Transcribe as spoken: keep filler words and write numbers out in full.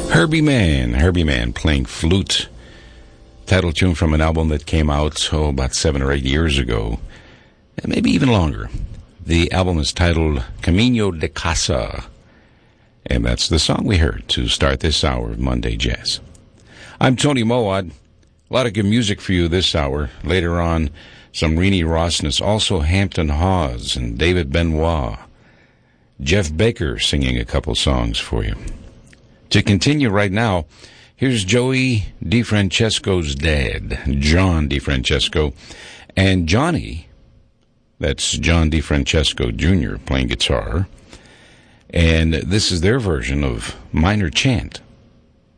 Herbie Mann, Herbie Mann playing flute. Title tune from an album that came out, oh, about seven or eight years ago, and maybe even longer. The album is titled Camino de Casa, and that's the song we heard to start this hour of Monday Jazz. I'm Tony Mowat. A lot of good music for you this hour. Later on, some Renee Rossness, also Hampton Hawes and David Benoit. Jeff Baker singing a couple songs for you. To continue right now, here's Joey DeFrancesco's dad, John DeFrancesco, and Johnny, that's John DeFrancesco Junior playing guitar, and this is their version of Minor Chant.